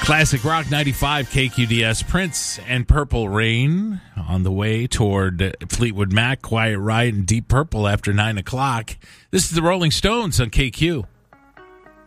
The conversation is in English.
Classic Rock 95 KQDS. Prince and Purple Rain on the way toward Fleetwood Mac, Quiet Riot, and Deep Purple after 9 o'clock. This is the Rolling Stones on KQ.